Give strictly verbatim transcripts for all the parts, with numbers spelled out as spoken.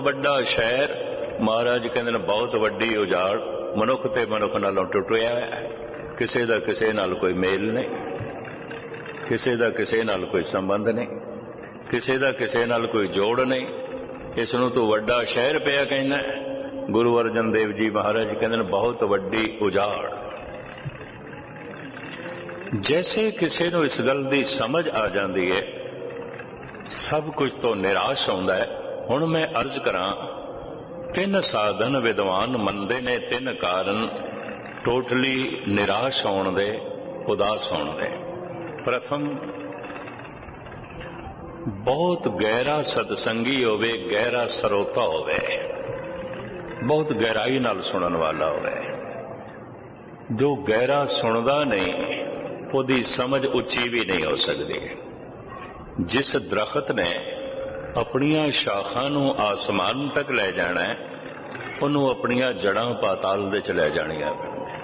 ਵੱਡਾ ਸ਼ਹਿਰ ਮਹਾਰਾਜ ਕਹਿੰਦੇ ਨੇ ਬਹੁਤ ਵੱਡੀ ਉਜਾੜ, ਮਨੁੱਖ ਤੇ ਮਨੁੱਖ ਨਾਲੋਂ ਟੁੱਟਿਆ ਹੈ, ਕਿਸੇ ਦਾ ਕਿਸੇ ਨਾਲ ਕੋਈ ਮੇਲ ਨਹੀਂ, ਕਿਸੇ ਦਾ ਕਿਸੇ ਨਾਲ ਕੋਈ ਸੰਬੰਧ ਨਹੀਂ, ਕਿਸੇ ਦਾ ਕਿਸੇ ਨਾਲ ਕੋਈ ਜੋੜ ਨਹੀਂ। ਇਸ ਨੂੰ ਤੂੰ ਵੱਡਾ ਸ਼ਹਿਰ ਪਿਆ ਕਹਿੰਦਾ। ਗੁਰੂ ਅਰਜਨ ਦੇਵ ਜੀ ਮਹਾਰਾਜ ਕਹਿੰਦੇ ਨੇ ਬਹੁਤ ਵੱਡੀ ਉਜਾੜ। ਜੈਸੇ ਕਿਸੇ ਨੂੰ ਇਸ ਗੱਲ ਦੀ ਸਮਝ ਆ ਜਾਂਦੀ ਹੈ, ਸਭ ਕੁਝ ਤੋਂ ਨਿਰਾਸ਼ ਆਉਂਦਾ ਹੈ। ਹੁਣ ਮੈਂ ਅਰਜ਼ ਕਰਾਂ, ਤਿੰਨ ਸਾਧਨ ਵਿਦਵਾਨ ਮੰਨਦੇ ਨੇ, ਤਿੰਨ ਕਾਰਨ ਟੋਟਲੀ ਨਿਰਾਸ਼ ਹੋਣ ਦੇ, ਉਦਾਸ ਹੋਣ ਦੇ। ਪ੍ਰਥਮ, ਬਹੁਤ ਗਹਿਰਾ ਸਤਸੰਗੀ ਹੋਵੇ, ਗਹਿਰਾ ਸਰੋਤਾ ਹੋਵੇ, ਬਹੁਤ ਗਹਿਰਾਈ ਨਾਲ ਸੁਣਨ ਵਾਲਾ ਹੋਵੇ। ਜੋ ਗਹਿਰਾ ਸੁਣਦਾ ਨਹੀਂ, ਉਹਦੀ ਸਮਝ ਉੱਚੀ ਵੀ ਨਹੀਂ ਹੋ ਸਕਦੀ। ਜਿਸ ਦਰਖਤ ਨੇ ਆਪਣੀਆਂ ਸ਼ਾਖਾਂ ਨੂੰ ਆਸਮਾਨ ਤੱਕ ਲੈ ਜਾਣਾ ਹੈ, ਉਹਨੂੰ ਆਪਣੀਆਂ ਜੜਾਂ ਪਾਤਾਲ ਦੇ ਚ ਲੈ ਜਾਣੀਆਂ।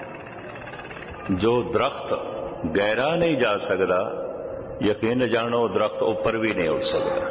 ਜੋ ਦਰਖਤ ਗਹਿਰਾ ਨਹੀਂ ਜਾ ਸਕਦਾ, ਯਕੀਨ ਜਾਣੋ ਦਰਖਤ ਉੱਪਰ ਵੀ ਨਹੀਂ ਉੱਠ ਸਕਦਾ।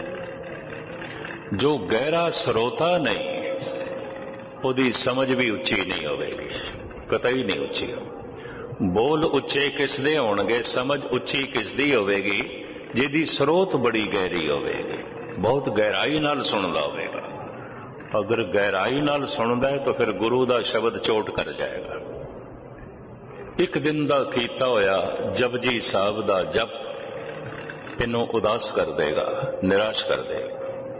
ਜੋ ਗਹਿਰਾ ਸਰੋਤਾ ਨਹੀਂ, ਉਹਦੀ ਸਮਝ ਵੀ ਉੱਚੀ ਨਹੀਂ ਹੋਵੇਗੀ, ਕਤਈ ਨਹੀਂ ਉੱਚੀ ਹੋ। ਬੋਲ ਉੱਚੇ ਕਿਸ ਦੇ ਹੋਣਗੇ, ਸਮਝ ਉੱਚੀ ਕਿਸ ਦੀ ਹੋਵੇਗੀ? ਜਿਹਦੀ ਸਰੋਤ ਬੜੀ ਗਹਿਰੀ ਹੋਵੇਗੀ, ਬਹੁਤ ਗਹਿਰਾਈ ਨਾਲ ਸੁਣਦਾ ਹੋਵੇਗਾ। ਅਗਰ ਗਹਿਰਾਈ ਨਾਲ ਸੁਣਦਾ ਹੈ ਤਾਂ ਫਿਰ ਗੁਰੂ ਦਾ ਸ਼ਬਦ ਚੋਟ ਕਰ ਜਾਏਗਾ। ਇੱਕ ਦਿਨ ਦਾ ਕੀਤਾ ਹੋਇਆ ਜਪਜੀ ਸਾਹਿਬ ਦਾ ਜਪ ਇਹਨੂੰ ਉਦਾਸ ਕਰ ਦੇਗਾ, ਨਿਰਾਸ਼ ਕਰ ਦੇਗਾ।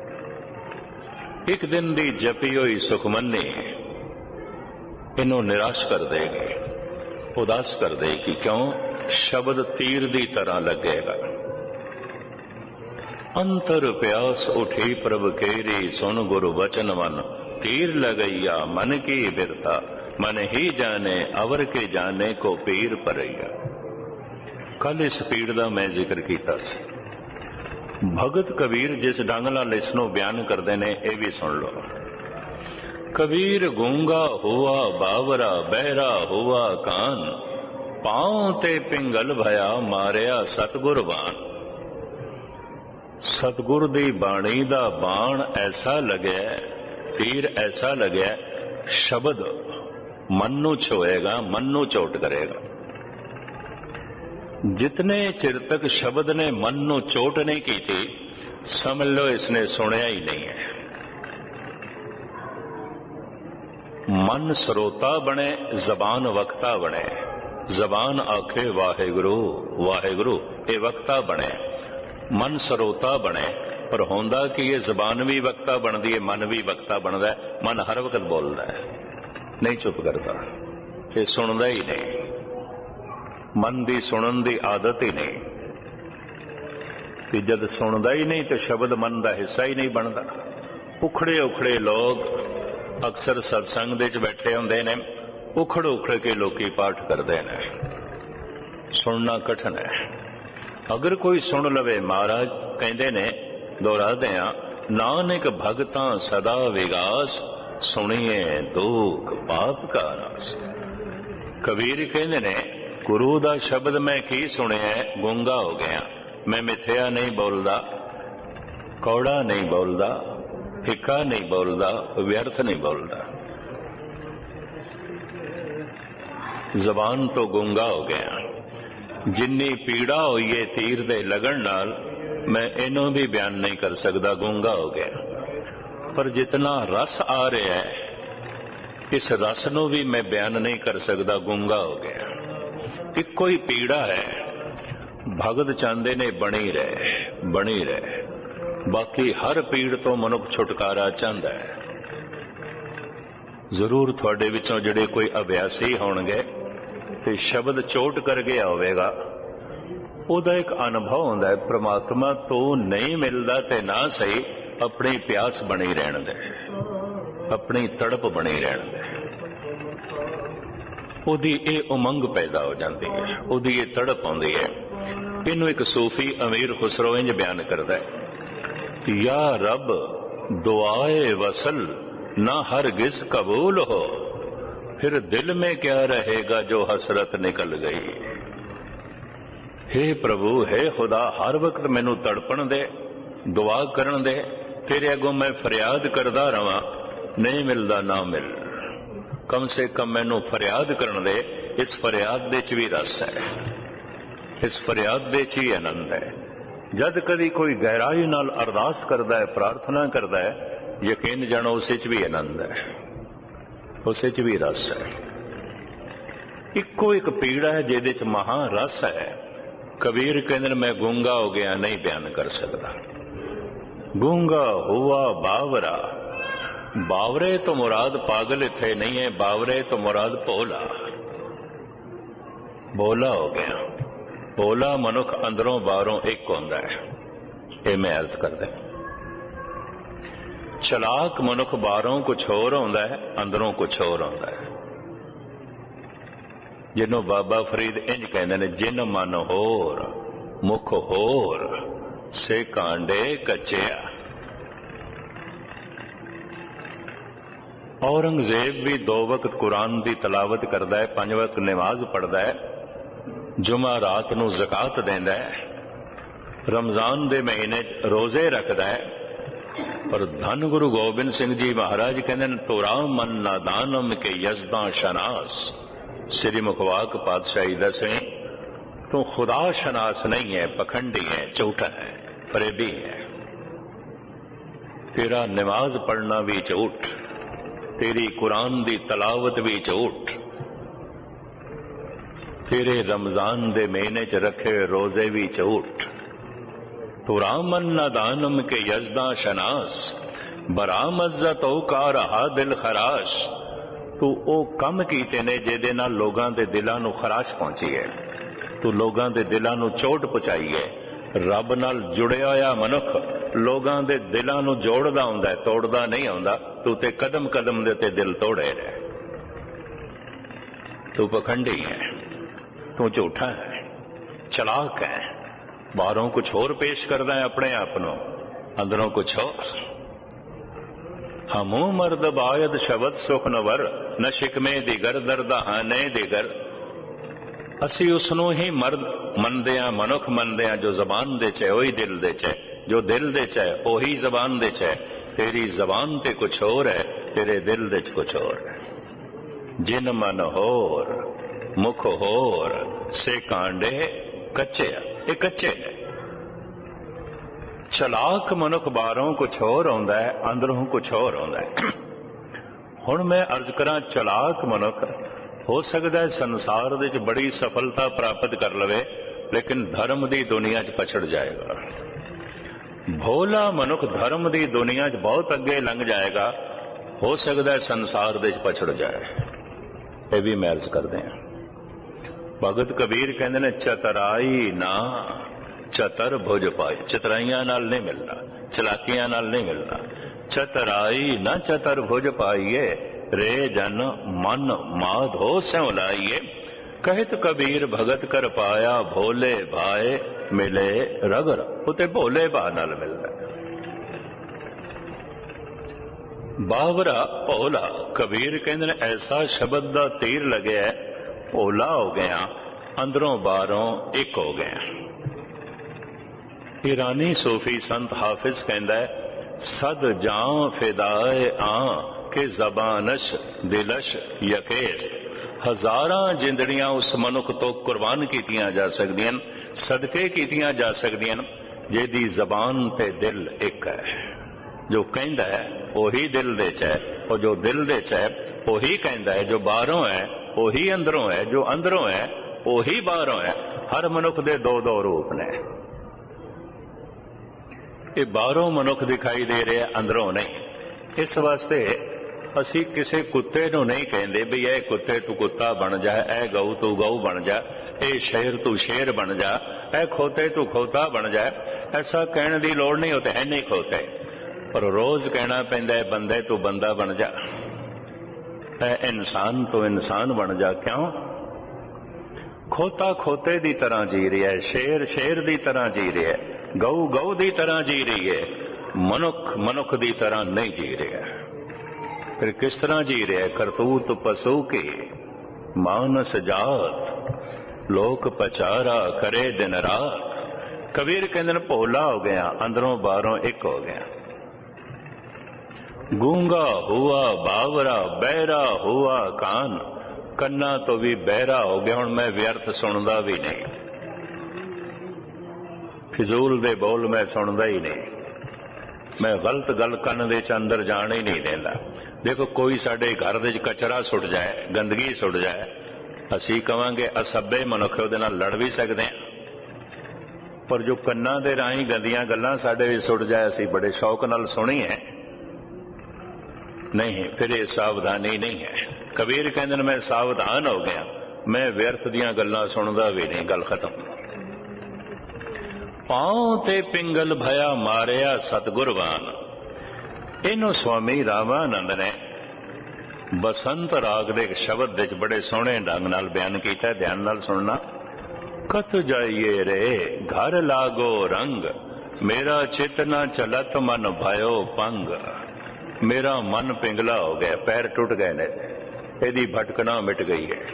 ਇੱਕ ਦਿਨ ਦੀ ਜਪੀ ਹੋਈ ਸੁਖਮਨੀ ਇਹਨੂੰ ਨਿਰਾਸ਼ ਕਰ ਦੇਗੀ, ਉਦਾਸ ਕਰ ਦੇਗੀ। ਕਿਉਂ? ਸ਼ਬਦ ਤੀਰ ਦੀ ਤਰ੍ਹਾਂ ਲੱਗੇਗਾ। ਅੰਤਰ ਪਿਆਸ ਉਠੀ ਪ੍ਰਭ ਕੇਰੀ, ਸੁਣ ਗੁਰੂ ਬਚਨ ਮਨ, ਤੀਰ ਲਗਈਆ ਮਨ ਕੀ ਬਿਰਤਾ, ਮਨ ਹੀ ਜਾਣੇ ਅਵਰ ਕੇ ਜਾਣੇ ਕੋ ਪੀਰ ਪਰਈਆ। ਕੱਲ ਇਸ ਪੀੜ ਦਾ ਮੈਂ ਜ਼ਿਕਰ ਕੀਤਾ ਸੀ। ਭਗਤ ਕਬੀਰ ਜਿਸ ਢੰਗ ਨਾਲ ਇਸ ਨੂੰ ਬਿਆਨ ਕਰਦੇ ਨੇ, ਇਹ ਵੀ ਸੁਣ ਲਓ। ਕਬੀਰ ਗੂੰਗਾ ਹੁਆ ਬਾਵਰਾ, ਬਹਿਰਾ ਹੁਆ ਕਾਨ, ਪਾਉ ਤੇ ਪਿੰਗਲ ਭਇਆ, ਮਾਰਿਆ ਸਤਿਗੁਰ ਬਾਣ। ਸਤਿਗੁਰ ਦੀ ਬਾਣੀ ਦਾ ਬਾਣ ਐਸਾ ਲੱਗਿਆ, ਤੀਰ ਐਸਾ ਲੱਗਿਆ, ਸ਼ਬਦ ਮਨ ਨੂੰ ਛੋਏਗਾ, ਮਨ ਨੂੰ ਚੋਟ ਕਰੇਗਾ। ਜਿਤਨੇ ਚਿਰ ਤੱਕ ਸ਼ਬਦ ਨੇ ਮਨ ਨੂੰ ਚੋਟ ਨਹੀਂ ਕੀਤੀ, ਸਮਝ ਲਓ ਇਸਨੇ ਸੁਣਿਆ ਹੀ ਨਹੀਂ ਹੈ। ਮਨ ਸਰੋਤਾ ਬਣੇ, ਜ਼ਬਾਨ ਵਕਤਾ ਬਣੇ। ਜ਼ਬਾਨ ਆਖੇ ਵਾਹਿਗੁਰੂ ਵਾਹਿਗੁਰੂ, ਇਹ ਵਕਤਾ ਬਣੇ। ਮਨ ਸਰੋਤਾ ਬਣੇ। ਪਰ ਹੁੰਦਾ ਕਿ ਇਹ ਜ਼ਬਾਨ ਵੀ ਵਕਤਾ ਬਣਦੀ ਹੈ, ਮਨ ਵੀ ਵਕਤਾ ਬਣਦਾ ਹੈ। ਮਨ ਹਰ ਵਕਤ ਬੋਲਦਾ ਹੈ, ਨਹੀਂ ਚੁੱਪ ਕਰਦਾ, ਇਹ ਸੁਣਦਾ ਹੀ ਨਹੀਂ। ਮਨ ਦੀ ਸੁਣਨ ਦੀ ਆਦਤ ਹੀ ਨਹੀਂ। ਕਿ ਜਦ ਸੁਣਦਾ ਹੀ ਨਹੀਂ ਤੇ ਸ਼ਬਦ ਮਨ ਦਾ ਹਿੱਸਾ ਹੀ ਨਹੀਂ ਬਣਦਾ। ਉਖੜੇ ਉਖੜੇ ਲੋਕ ਅਕਸਰ ਸਤਸੰਗ ਦੇ ਵਿੱਚ ਬੈਠੇ ਹੁੰਦੇ ਨੇ, ਉਖੜ ਉਖੜ ਕੇ ਲੋਕੀ ਪਾਠ ਕਰਦੇ ਨੇ। ਸੁਣਨਾ ਕਠਿਨ ਹੈ। ਅਗਰ ਕੋਈ ਸੁਣ ਲਵੇ, ਮਹਾਰਾਜ ਕਹਿੰਦੇ ਨੇ, ਦੁਹਰਾਦੇ ਆ, ਨਾਨਕ ਭਗਤਾਂ ਸਦਾ ਵਿਗਾਸ, ਸੁਣੀਏ ਦੁੱਖ ਪਾਪ ਕਾ ਨਾਸ। ਕਬੀਰ ਕਹਿੰਦੇ ਨੇ, ਗੁਰੂ ਦਾ ਸ਼ਬਦ ਮੈਂ ਕੀ ਸੁਣਿਆ, ਗੂੰਗਾ ਹੋ ਗਿਆ। ਮੈਂ ਮਿੱਥਿਆ ਨਹੀਂ ਬੋਲਦਾ, ਕੌੜਾ ਨਹੀਂ ਬੋਲਦਾ, ਫਿੱਕਾ ਨਹੀਂ ਬੋਲਦਾ, ਵਿਅਰਥ ਨਹੀਂ ਬੋਲਦਾ। ਜ਼ਬਾਨ ਤੋਂ ਗੂੰਗਾ ਹੋ ਗਿਆ। ਜਿੰਨੀ ਪੀੜਾ ਹੋਈ ਹੈ ਤੀਰ ਦੇ ਲੱਗਣ ਨਾਲ, ਮੈਂ ਇਹਨੂੰ ਵੀ ਬਿਆਨ ਨਹੀਂ ਕਰ ਸਕਦਾ, ਗੂੰਗਾ ਹੋ ਗਿਆ। ਪਰ ਜਿਤਨਾ ਰਸ ਆ ਰਿਹਾ ਹੈ, ਇਸ ਰਸ ਨੂੰ ਵੀ ਮੈਂ ਬਿਆਨ ਨਹੀਂ ਕਰ ਸਕਦਾ, ਗੂੰਗਾ ਹੋ ਗਿਆ। ਇੱਕੋ ਹੀ ਪੀੜਾ ਹੈ। ਭਗਤ ਚਾਹੁੰਦੇ ਨੇ ਬਣੀ ਰਹੇ, ਬਣੀ ਰਹੇ। ਬਾਕੀ ਹਰ ਪੀੜ ਤੋਂ ਮਨੁੱਖ ਛੁਟਕਾਰਾ ਚਾਹੁੰਦਾ ਹੈ। ਜ਼ਰੂਰ ਤੁਹਾਡੇ ਵਿੱਚੋਂ ਜਿਹੜੇ ਕੋਈ ਅਭਿਆਸੀ ਹੋਣਗੇ ਤੇ ਸ਼ਬਦ ਚੋਟ ਕਰ ਗਿਆ ਹੋਵੇਗਾ, ਉਹਦਾ ਇੱਕ ਅਨੁਭਵ ਹੁੰਦਾ ਹੈ, ਪ੍ਰਮਾਤਮਾ ਤੋਂ ਨਹੀਂ ਮਿਲਦਾ ਤੇ ਨਾ ਸਹੀ, ਆਪਣੀ ਪਿਆਸ ਬਣੀ ਰਹਿਣ ਦੇ, ਆਪਣੀ ਤੜਪ ਬਣੀ ਰਹਿਣ ਦੇ। ਉਹਦੀ ਇਹ ਉਮੰਗ ਪੈਦਾ ਹੋ ਜਾਂਦੀ ਹੈ, ਉਹਦੀ ਇਹ ਤੜਪ ਆਉਂਦੀ ਹੈ। ਇਹਨੂੰ ਇੱਕ ਸੂਫੀ ਅਮੀਰ ਖੁਸਰੋ ਇੰਜ ਬਿਆਨ ਕਰਦਾ ਹੈ, ਯਾ ਰੱਬ ਦੁਆਏ ਵਸਲ ਨਾ ਹਰਗਿਜ਼ ਕਬੂਲ ਹੋ, ਫਿਰ ਦਿਲ में क्या रहेगा जो हसरत निकल गई। हे प्रभु, हे खुदा, हर वक्त मैनू तड़पण दे, दुआ करन दे, तेरे अगों मैं फरियाद करदा रवां, नहीं मिलदा ना मिल। कम से कम मैनू फरियाद करन दे। इस फरियाद दे च भी रस है, इस फरियाद दे च ही आनंद है। जद कदी कोई गहराई नाल अरदास करदा है, प्रार्थना करदा है, यकीन जानो उस च भी आनंद है, उस च भी रस है। इको एक पीड़ा है जिहदे च महा रस है। कबीर कहंदे मैं गूंगा हो गया, नहीं बयान कर सकता। गूंगा हुआ बावरा, बावरे तो मुराद पागल इत्थे नहीं है, बावरे तो मुराद भोला। भोला हो गया। भोला मनुख अंदरों बाहरों एक होंदा है, ये मैं अर्ज करदा। चलाक मनुख बाहरों कुछ होर होंदा है, अंदरों कुछ होर होंदा है। जिन्हों बाबा फरीद इंज कहंदे ने, जिन मन होर मुख होर से कांडे कच्चिया। औरंगजेब भी दो वक्त कुरान की तलावत करता है, पांच वक्त नमाज पढ़ता है, जुमा रात नूं ज़कात देंदा है, रमजान दे महीने रोजे रखता है। पर धन गुरु गोबिंद सिंह जी महाराज कहते हैं, तोरा मन नादानम के यजदा शनास। श्री मुखवाक पातशाही दसवें, तू खुदा शनास नहीं है, पखंडी है, झूठा है, फरेबी है। तेरा नमाज पढ़ना भी झूठ, तेरी कुरान दी तलावत भी झूठ, तेरे रमजान दे महीने च रखे रोजे भी झूठ। तू रामन नादानम के यजदा शनास, बरामज्जत ओ का रहा दिल खराश। तू ओ कम कीते ने जिहदे नाल लोगां दे दिलां नूं खराश पहुंची है, तू लोगां दे दिलां नूं चोट पहुंचाई है। रब नाल जुड़िया होया मनुख लोगां दे दिलां नूं जोड़दा हुंदा है, तोड़दा नहीं हुंदा। तू ते कदम कदम दे ते दिल तोड़े रहे। तू पखंडी है, तू झूठा है, चलाक है, बाहरों कुछ होर पेश करदा है अपने आप नूं, अंदरों कुछ होर। हमू मर्द बायद शबद सुख नवर, न शिकमे दिगर दर्दा हाने दिगर। असी उसनों ही मर्द मनदे हां, मनुख मनदे हां जो जबान दे च ओही दिल दे च, जो दिल दे च ओही जबान दे च। तेरी जबान ते कुछ होर है, तेरे दिल दे च कुछ होर है। जिन मन होर मुख होर से कांडे कच्चे, ये कच्चे है। चलाक मनुख बाहरों कुछ होर आउंदा है, अंदरों कुछ होर आउंदा है। हुण मैं अर्ज करा, चलाक मनुख हो सकता है संसार दे च बड़ी सफलता प्राप्त कर लवे, लेकिन धर्म दी दुनिया च पछड़ जाएगा। भोला मनुख धर्म दी दुनिया च बहुत अगे लंघ जाएगा, हो सकता है संसार दे च पछड़ जाए। ये भी मैं अर्ज करदे हां। भगत कबीर कहंदे ने, चतराई ना चतर भुज पाई। चतराइयां नाल नहीं मिलना, चलाकियां नाल नहीं मिलना। चतराई न चतर भुज पाइए, रे जन मन माधो स्यों लाइए। कहत कबीर भगत कर पाया, भोले भाए मिले रगर। उते भोले भा नाल मिलदा। बावरा भोला, कबीर कहंदे ने ऐसा शब्द दा तीर लगे, भोला हो गया, अंदरों बाहरों एक हो गया। ईरानी सूफी संत हाफिज कहंदा है, सद जां फिदाए आं के जबानश दिलश यकेस्त। हजारां जिंदड़ियां उस मनुख तो कुर्बान कीतियां जा सकदियां, सदके कीतियां जा सकदियां जिहदी जबान ते दिल एक है। जो कहंदा है वही दिल दे च है, और जो दिल दे च है वही कहंदा है। जो बाहरों है वही अंदरों है, जो अंदरों है वही बाहरों है। हर मनुख दे दो दो रूप ने। ये बाहरों मनुख दिखाई दे रहे, अंदरों नहीं। इस वास्ते असी किसी कुत्ते नूं नहीं कहंदे भी ए कुत्ते तू कुत्ता बन जा, ए गऊ तू गऊ बन जा, ए शेर तू शेर बन जा, ए खोते तू खोता बन जा। ऐसा कहने की लोड़ नहीं, होते है नहीं खोते, पर रोज कहना पैंदा है बंदे तू बंदा बन जा, ए इंसान तू इंसान बन जा। क्यों? खोता खोते की तरह जी रहा है, शेर शेर की तरह जी रहा है, गऊ गऊ की तरह जी रही है, मनुख मनुख की तरह नहीं जी रहा। फिर किस तरह जी रहा है? करतूत पशु की मानस जात, लोक पचारा करे दिन रात। कबीर कहते हैं भोला हो गया, अंदरों बाहरों एक हो गया। गूंगा हुआ बावरा बहरा हुआ कान, ਕੰਨਾਂ ਤੋਂ ਵੀ ਬਹਿਰਾ ਹੋ ਗਿਆ। ਹੁਣ ਮੈਂ ਵਿਅਰਥ ਸੁਣਦਾ ਵੀ ਨਹੀਂ, ਫਿਜ਼ੂਲ ਦੇ ਬੋਲ ਮੈਂ ਸੁਣਦਾ ਹੀ ਨਹੀਂ, ਮੈਂ ਗਲਤ ਗੱਲ ਕੰਨ ਦੇ ਚ ਅੰਦਰ ਜਾਣ ਹੀ ਨਹੀਂ ਦਿੰਦਾ। ਦੇਖੋ ਕੋਈ ਸਾਡੇ ਘਰ ਦੇ ਚ ਕਚਰਾ ਸੁੱਟ ਜਾਏ, ਗੰਦਗੀ ਸੁੱਟ ਜਾਏ, ਅਸੀਂ ਕਵਾਂਗੇ ਅਸੱਭੇ ਮਨੁੱਖ, ਉਹਦੇ ਨਾਲ ਲੜ ਵੀ ਸਕਦੇ ਹਾਂ। ਪਰ ਜੋ ਕੰਨਾਂ ਦੇ ਰਾਹੀਂ ਗੰਦੀਆਂ ਗੱਲਾਂ ਸਾਡੇ ਵਿੱਚ ਸੁੱਟ ਜਾਏ, ਅਸੀਂ ਬੜੇ ਸ਼ੌਕ ਨਾਲ ਸੁਣੀਏ, ਨਹੀਂ ਫਿਰ ਇਹ ਸਾਵਧਾਨੀ ਨਹੀਂ ਹੈ। ਕਬੀਰ ਕਹਿੰਦੇ ਨੇ ਮੈਂ ਸਾਵਧਾਨ ਹੋ ਗਿਆ, ਮੈਂ ਵਿਅਰਥ ਦੀਆਂ ਗੱਲਾਂ ਸੁਣਦਾ ਵੀ ਨਹੀਂ। ਗੱਲ ਖਤਮ। ਪਾਉ ਤੇ ਪਿੰਗਲ ਭਇਆ ਮਾਰਿਆ ਸਤਿਗੁਰਵਾਨ, ਇਹਨੂੰ ਸਵਾਮੀ ਰਾਮਾਨੰਦ ਨੇ ਬਸੰਤ ਰਾਗ ਦੇ ਸ਼ਬਦ ਵਿੱਚ ਬੜੇ ਸੋਹਣੇ ਢੰਗ ਨਾਲ ਬਿਆਨ ਕੀਤਾ। ਧਿਆਨ ਨਾਲ ਸੁਣਨਾ। ਕਤ ਜਾਈਏ ਰੇ ਘਰ ਲਾਗੋ ਰੰਗ, ਮੇਰਾ ਚਿਤ ਨਾ ਚਲਤ ਮਨ ਭਇਓ ਪੰਗ। ਮੇਰਾ ਮਨ ਪਿੰਗਲਾ ਹੋ ਗਿਆ, ਪੈਰ ਟੁੱਟ ਗਏ ਨੇ, ਇਹਦੀ ਭਟਕਣਾ ਮਿਟ ਗਈ ਹੈ।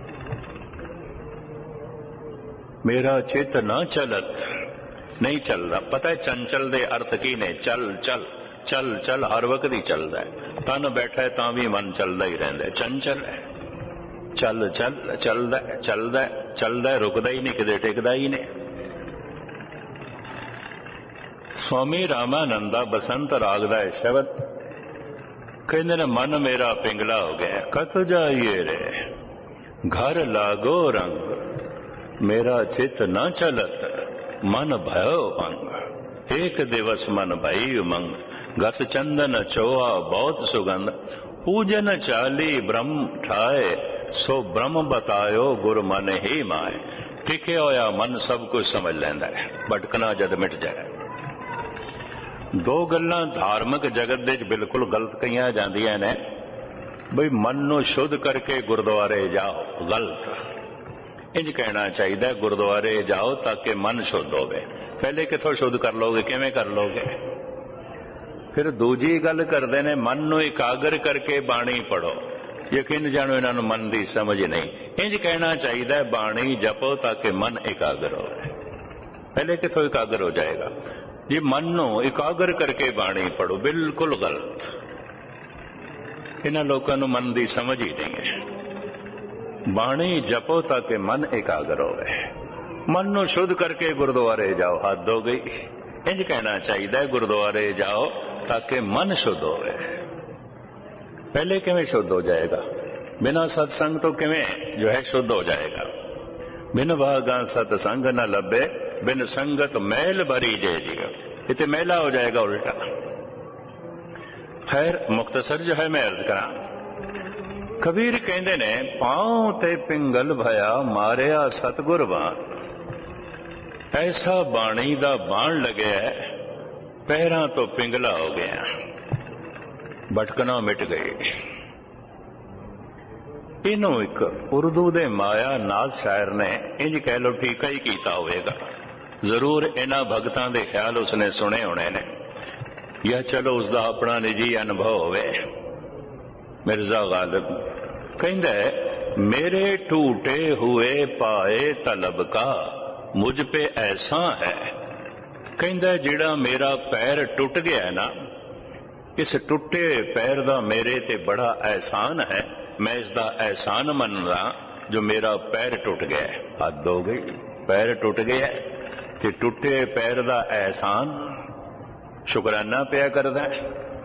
ਮੇਰਾ ਚਿਤ ਨਾ ਚਲਤ, ਨਹੀਂ ਚੱਲਦਾ। ਪਤਾ ਹੈ ਚੰਚਲ ਦੇ ਅਰਥ ਕੀ ਨੇ? ਚੱਲ ਚੱਲ ਚੱਲ ਚੱਲ ਹਰ ਵਕਤ ਹੀ ਚੱਲਦਾ ਹੈ। ਤਨ ਬੈਠਾ ਤਾਂ ਵੀ ਮਨ ਚੱਲਦਾ ਹੀ ਰਹਿੰਦਾ, ਚੰਚਲ ਹੈ। ਚੱਲ ਚੱਲ ਚੱਲਦਾ ਚੱਲਦਾ ਚੱਲਦਾ, ਰੁਕਦਾ ਹੀ ਨਹੀਂ, ਕਿਤੇ ਟਿਕਦਾ ਹੀ ਨਹੀਂ। ਸਵਾਮੀ ਰਾਮਾਨੰਦ ਦਾ ਬਸੰਤ ਰਾਗ ਦਾ ਸ਼ਬਦ ਕਹਿੰਦੇ ਨੇ ਮਨ ਮੇਰਾ ਪਿੰਗਲਾ ਹੋ ਗਿਆ। ਕਤ ਜਾਈਏ ਰੇ ਘਰ ਲਾਗੋ ਰੰਗ, ਮੇਰਾ ਚਿਤ ਨਾ ਚਲਤ ਮਨ ਭਇਓ ਭੰਗ। ਏਕ ਦਿਵਸ ਮਨ ਭਈ ਉਮੰਗ, ਗਸ ਚੰਦਨ ਚੋਆ ਬਹੁਤ ਸੁਗੰਧ। ਪੂਜਨ ਚਾਲੀ ਬ੍ਰਹਮ ਠਾਏ, ਸੋ ਬ੍ਰਹਮ ਬਤਾਇਓ ਗੁਰ ਮਨ ਹੀ ਮਾਏ। ਟਿਕਿਆ ਹੋਇਆ ਮਨ ਸਭ ਕੁਝ ਸਮਝ ਲੈਂਦਾ ਹੈ, ਭਟਕਣਾ ਜਦ ਮਿਟ ਜਾਏ। ਦੋ ਗੱਲਾਂ ਧਾਰਮਿਕ ਜਗਤ ਦੇ ਵਿੱਚ ਬਿਲਕੁਲ ਗਲਤ ਕਹੀਆਂ ਜਾਂਦੀਆਂ ਨੇ, ਬਈ ਮਨ ਨੂੰ ਸ਼ੁੱਧ ਕਰਕੇ ਗੁਰਦੁਆਰੇ ਜਾਓ। ਗਲਤ। ਇੰਜ ਕਹਿਣਾ ਚਾਹੀਦਾ ਗੁਰਦੁਆਰੇ ਜਾਓ ਤਾਂ ਕਿ ਮਨ ਸ਼ੁੱਧ ਹੋਵੇ। ਪਹਿਲੇ ਕਿੱਥੋਂ ਸ਼ੁੱਧ ਕਰ ਲੋਗੇ, ਕਿਵੇਂ ਕਰ ਲੋਗੇ? ਫਿਰ ਦੂਜੀ ਗੱਲ ਕਰਦੇ ਨੇ ਮਨ ਨੂੰ ਇਕਾਗਰ ਕਰਕੇ ਬਾਣੀ ਪੜੋ। ਯਕੀਨ ਜਾਣੋ ਇਹਨਾਂ ਨੂੰ ਮਨ ਦੀ ਸਮਝ ਨਹੀਂ। ਇੰਜ ਕਹਿਣਾ ਚਾਹੀਦਾ ਬਾਣੀ ਜਪੋ ਤਾਂ ਕਿ ਮਨ ਇਕਾਗਰ ਹੋਵੇ। ਪਹਿਲੇ ਕਿੱਥੋਂ ਇਕਾਗਰ ਹੋ ਜਾਏਗਾ? ਜੇ ਮਨ ਨੂੰ ਇਕਾਗਰ ਕਰਕੇ ਬਾਣੀ ਪੜੋ। ਬਿਲਕੁਲ ਗਲਤ। ਇਹਨਾਂ ਲੋਕਾਂ ਨੂੰ ਮਨ ਦੀ ਸਮਝ ਹੀ ਨਹੀਂ ਹੈ। ਬਾਣੀ ਜਪੋ ਤਾਂ ਕਿ ਮਨ ਇਕਾਗਰ ਹੋਵੇ। ਮਨ ਨੂੰ ਸ਼ੁੱਧ ਕਰਕੇ ਗੁਰਦੁਆਰੇ ਜਾਓ। ਹੱਦ ਹੋ ਗਈ। ਇੰਜ ਕਹਿਣਾ ਚਾਹੀਦਾ ਗੁਰਦੁਆਰੇ ਜਾਓ ਤਾਂ ਕਿ ਮਨ ਸ਼ੁੱਧ ਹੋਵੇ। ਪਹਿਲੇ ਕਿਵੇਂ ਸ਼ੁੱਧ ਹੋ ਜਾਏਗਾ? ਬਿਨਾਂ ਸਤਸੰਗ ਤੋਂ ਕਿਵੇਂ ਜੋ ਹੈ ਸ਼ੁੱਧ ਹੋ ਜਾਏਗਾ? ਬਿਨ ਭਾਗਾ ਸਤਸੰਗ न ਲੱਭੇ, ਬਿਨ ਸੰਗਤ ਮੈਲ ਭਰੀ ਜੇ ਜੀਓ। इतने मैला हो जाएगा उल्टा। खैर मुख्तसर जो है मैं अर्ज करा। कबीर कहते ने पांव ते पिंगल भया मारिया सतगुरवान। ऐसा बाणी दा बाण लगे है, पैरां तो पिंगला हो गया, भटकना मिट गई। इनू एक उर्दू दे माया नाज शायर ने इंज कह लो ठीका ही कीता होएगा। जरूर इन्हां भगतां दे ख्याल उसने सुने होने ने, या चलो उसका अपना निजी अनुभव होवे। मिर्जा गालिब कहंदा है मेरे टूटे हुए पाए तलब का मुझ पे ऐसा है। कहंदा जिहड़ा मेरा पैर टुट गया ना, इस टुटे पैर दा मेरे ते बड़ा एहसान है। मैं इसका एहसान मनदा जो मेरा पैर टुट गया। हद हो गई। पैर टुट गया ते टुटे पैर दा एहसान शुकराना पिया करदा है।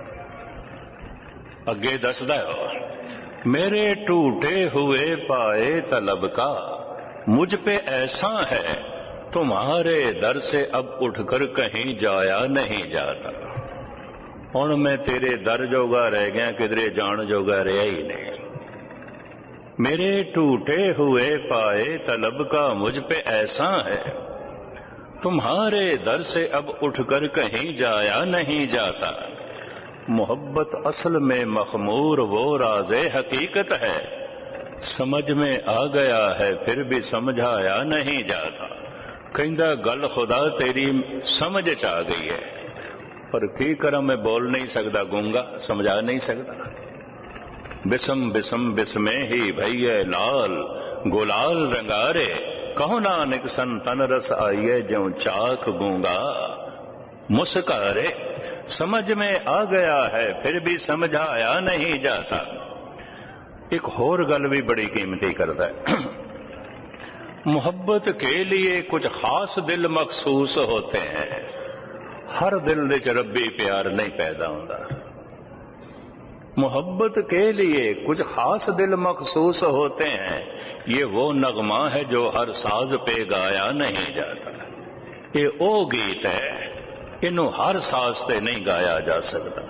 अगे दसदा है मेरे टूटे हुए पाए तलब का मुझ पे ऐसा है, तुम्हारे दर से अब उठकर कहीं जाया नहीं जाता। हुण मैं तेरे दर जोगा रह गया, किधरे जान जोगा रहा ही नहीं। मेरे टूटे हुए पाए तलब का मुझ पे ऐसा है, तुम्हारे दर से अब उठकर कहीं जाया नहीं जाता। मोहब्बत असल में मखमूर वो राज़े हकीकत है, समझ में आ गया है फिर भी समझाया नहीं जाता। कहंदा गल खुदा तेरी समझ च आ गई है, पर की करा मैं बोल नहीं सकता, गूंगा, समझा नहीं सकता। बिसम बिसम बिस्मे ही भैया लाल गुलाल रंगारे, कहो नानक सन तन रस आइए ज्यों चाक गूंगा। मुस्कारे समझ में आ गया है फिर भी समझाया नहीं जाता। एक होर गल भी बड़ी कीमती करता है, मोहब्बत के लिए कुछ खास दिल मखसूस होते हैं, हर दिल विच रब्बी प्यार नहीं पैदा होता। मोहब्बत के लिए कुछ खास दिल मखसूस होते हैं, ये वो नगमा है जो हर साज पे गाया नहीं जाता। ये ओ गीत है, इनू हर साज ते नहीं गाया जा सकता।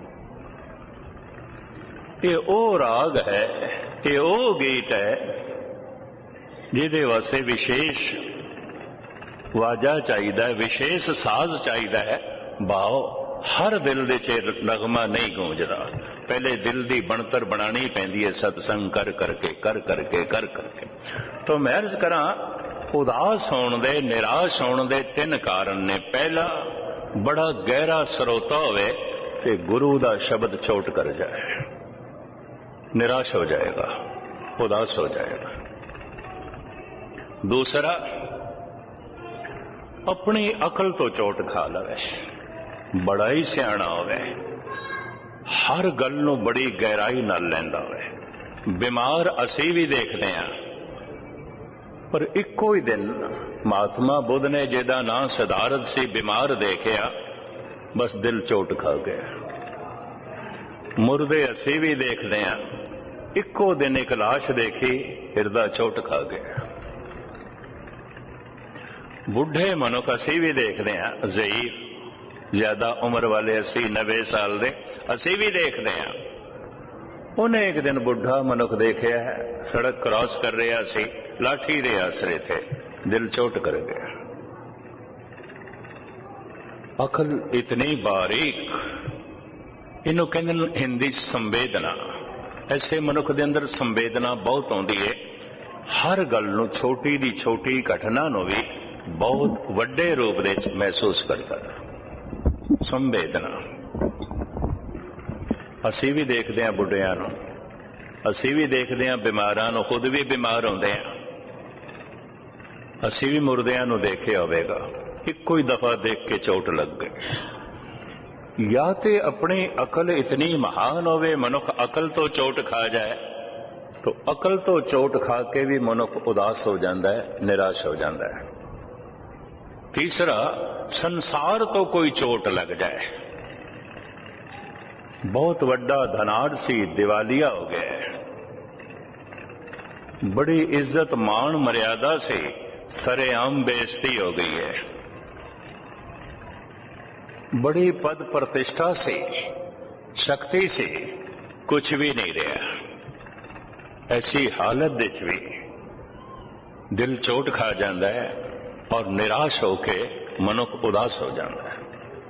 ये ओ राग है, ये ओ गीत है जिहदे वास्ते विशेष वाजा चाहिए, विशेष साज चाहिए। भाव हर दिल दे च नगमा नहीं गूंजदा, पहले दिल दी बनतर बनानी पैंदी है सत्संग कर करके कर करके कर करके। तो मैं अर्ज करा, उदास होने दे निराश होने दे तीन कारण ने। पहला, बड़ा गहरा सरोता होवे ते गुरु दा शब्द चोट कर जाए, निराश हो जाएगा, उदास हो जाएगा। दूसरा, अपनी अकल तो चोट खा लवे, बड़ा ही सियाणा होवे, हर गल नूं बड़ी गहराई नाल लैंदा होवे। बीमार असी भी देखते हैं, पर इक्को ही दिन महात्मा बुद्ध ने जिहदा नां सिद्धार्थ सी बीमार देखिया, बस दिल चोट खा गया। मुर्दे असी भी देखते हैं, इक्को दिन एक लाश देखी, हिरदा चोट खा गया। बुढ़े मनुख असी भी देखते हैं, ज़ईफ ज्यादा उम्र वाले अस्सी नब्बे साल दे असी भी देखते हैं। उन्हें एक दिन बुढ़ा मनुख देखा है, सड़क क्रॉस कर रहा सी, लाठी दे आसरे थे, दिल चोट कर गया। अकल इतनी बारीक, इन्हों कहते हिंदी संवेदना। ऐसे मनुख दे अंदर संवेदना बहुत आउंदी है, हर गल नूं छोटी दी छोटी घटना नूं भी बहुत वड्डे रूप दे महसूस करता है। संवेदना असी भी देखते हैं बुढ़िया नूं, असी भी देखते हैं बीमारां नूं, खुद भी बीमार होंदे हैं। असी भी मुर्दियां नूं देखिया होवेगा, इक्को ही दफा देख के चोट लग गई। या ते अपनी अकल इतनी महान होवे, मनुख अकल तो चोट खा जाए, तो अकल तो चोट खा के भी मनुख उदास हो जाता है, निराश हो जाता है। तीसरा, संसार तो कोई चोट लग जाए, बहुत वड्डा धनाढ़ सी, दिवालिया हो गया, बड़ी इज्जत मान मर्यादा से सरेआम बेइज्जती हो गई है, बड़ी पद प्रतिष्ठा से, शक्ति से कुछ भी नहीं रहा। ऐसी हालत विच भी दिल चोट खा जाता है और निराश होके मनुख उदास हो जाता है।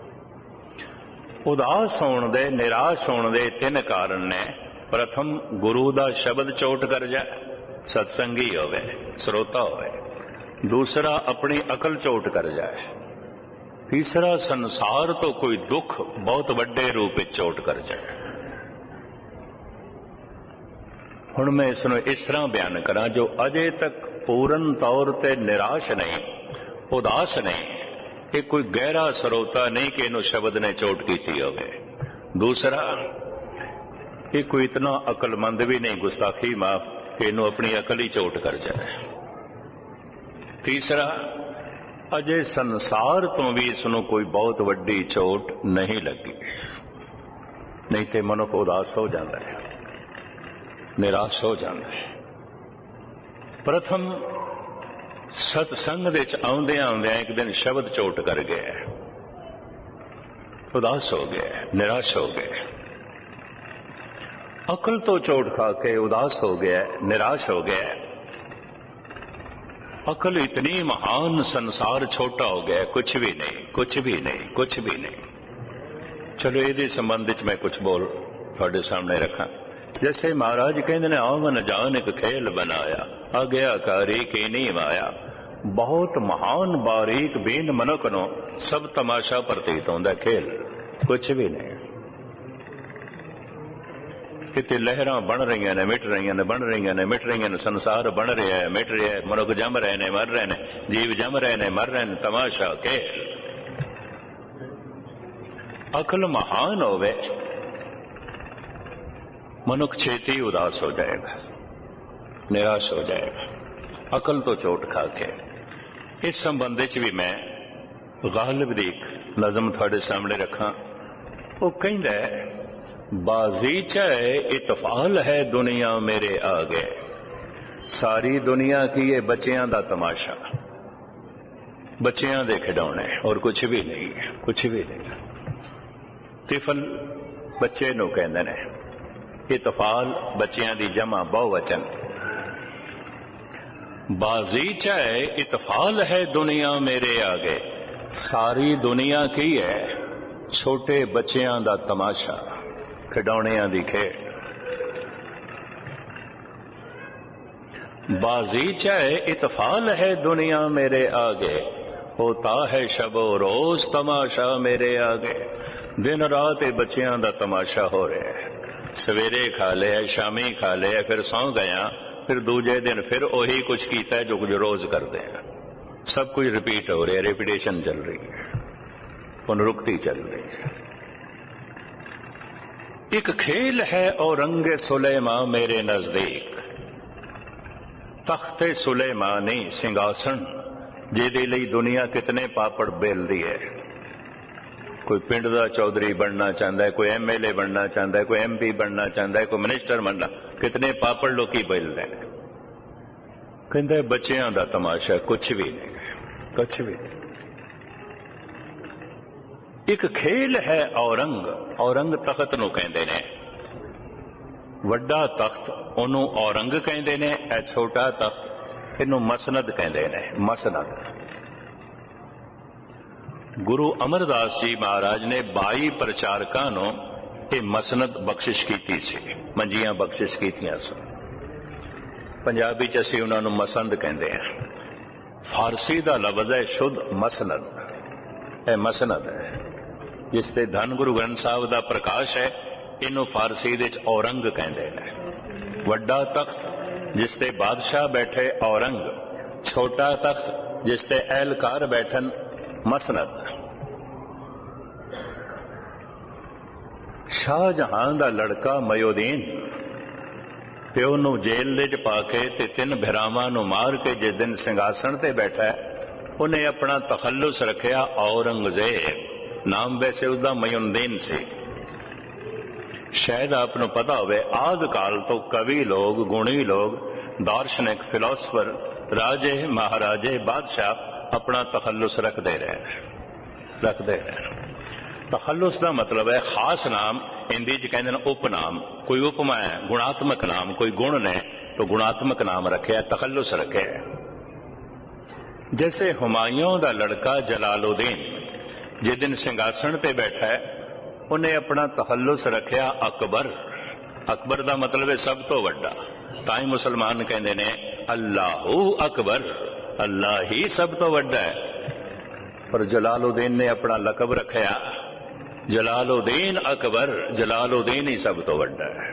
उदास होने दे, निराश होने दे तीन कारण ने। प्रथम, गुरु दा शब्द चोट कर जाए, सत्संगी होवे, श्रोता होवे। दूसरा, अपनी अकल चोट कर जाए। तीसरा, संसार तो कोई दुख बहुत वड्डे रूप में चोट कर जाए। हुण मैं इसनूं इस तरह बयान करा, जो अजे तक पूर्ण तौर ते निराश नहीं, उदास नहीं, ये कोई गहरा सरोता नहीं कि इन्हों शब्द ने चोट की होवे। दूसरा, ये कोई इतना अकलमंद भी नहीं, गुस्ताखी माफ, कि इन्हों अपनी अकल ही चोट कर जाए। तीसरा, अजे संसार तो भी इसनों कोई बहुत वड्डी चोट नहीं लगी, नहीं तो मनुख उदास हो जाता है, निराश हो जाता है। प्रथम, सत्संग विच आउंदियां आउंदियां एक दिन शब्द चोट कर गया, उदास हो गया, निराश हो गया। अकल तो चोट खा के उदास हो गया, निराश हो गया। अकल इतनी महान, संसार छोटा हो गया, कुछ भी नहीं, कुछ भी नहीं, कुछ भी नहीं। चलो ये संबंध में मैं कुछ बोल थोड़े सामने रखा। जैसे महाराज कहते ने, आवन जान एक खेल बनाया, आज्ञाकारी की नहीं माया। बहुत महान बारीक बीन मनुख नो सब तमाशा प्रतीत होता, खेल कुछ भी नहीं। कितने लहरां बन रही ने, मिट रही ने, बन रही ने, मिट रही ने, संसार बन रहा है, मिट रहा है, मनुख जम रहे ने, मर रहे ने, जीव जम रहे ने, मर रहे ने, तमाशा खेल। अकल महान होवे मनुख छेती उदास हो जाएगा, निराश हो जाएगा, अकल तो चोट खा के। इस संबंध च भी मैं गालिब दी नज़म थोड़े सामने रखा। वो कहंदा है, बाज़ीचा इतफाल है दुनिया मेरे आगे, सारी दुनिया की ये बच्चियां दा तमाशा, बच्चियां दे खिडौने और कुछ भी नहीं है, कुछ भी नहीं। तिफल बच्चे नूं कहंदे ने, इतफाल बच्चियां दी जमा बहुवचन। बाज़ीचा इतफाल है दुनिया मेरे आगे, सारी दुनिया की है छोटे बच्चियां दा तमाशा, खिडौनियां दी खेड। बाज़ीचा इतफाल है दुनिया मेरे आगे, होता है शबो रोज तमाशा मेरे आगे। दिन रात बच्चियां दा तमाशा हो रहा है, सवेरे खा लिया, शामी खा लिया, फिर सौ गया, फिर दूजे दिन फिर वही कुछ कीता है जो कुछ रोज करते हैं। सब कुछ रिपीट हो रहा है, रिपीटेशन चल रही है, पुनरुक्ति चल रही है। एक खेल है औरंगे सुलेमा मेरे नजदीक, तख्ते सुलेमानी सिंहासन जिहदे लई दुनिया कितने पापड़ बेलदी है। कोई पिंड का चौधरी बनना चाहता है, कोई एम एल ए बनना चाहता है, कोई एम पी बनना चाहता है, कोई मिनिस्टर बनना, कितने पापड़ लोग बेल रहे हैं। कहते बच्चियां का तमाशा कुछ भी नहीं, कुछ भी नहीं। एक खेल है औरंग, औरंग तख्त नूं कहंदे ने, वड्डा तख्त ओनू औरंग कहंदे ने, ए छोटा तख्त इनू मसनद कहंदे ने, मसनद। गुरु अमरदास जी महाराज ने बाई प्रचारकां नूं ये मसनद बख्शिश कीती सी, मंजियां बख्शिश कीतियां सन। पंजाबी च असीं उन्हां नूं मसंद कहंदे हां। फारसी दा लफ्ज़ है शुद्ध मसनद, ए मसनद है जिस ते धन गुरु ग्रंथ साहब दा प्रकाश है, इनू फारसी दे च औरंग कहंदे ने। वड्डा तख्त जिस ते बादशाह बैठे औरंग, छोटा तख्त जिस ते एहलकार बैठन मसनद। शाहजहां दा लड़का मयोदीन प्यो नूं जेल दे च पा के ते तिन भरावां नूं मार के जिस दिन सिंघासन ते बैठा है, उन्हें अपना तखल्लुस रखिया औरंगजेब। नाम वैसे उसका मयोदीन से, शायद आपको पता होवे आद काल तो कवि लोग, गुणी लोग, दार्शनिक, फिलोसफर, राजे, महाराजे, बादशाह अपना तखल्लुस रखते रहे, रखते रहे। तखल्लुस का मतलब है खास नाम, हिंदी च कहते हैं उपनाम। कोई उपमा है, गुणात्मक नाम, कोई गुण ने तो गुणात्मक नाम रखे, तखल्लुस रखे। जैसे हुमायूं का लड़का जलालुद्दीन जिस दिन सिंघासन पे बैठा है, उन्हें अपना तखल्लुस रखिया अकबर। अकबर का मतलब है सब तो वड्डा, ताई मुसलमान कहते ने अल्लाहू अकबर, अल्लाह ही सब तो वड्डा है। पर जलालुद्दीन ने अपना लकब रखा जलालुद्दीन अकबर, जलालुद्दीन ही सब तो वड्डा है।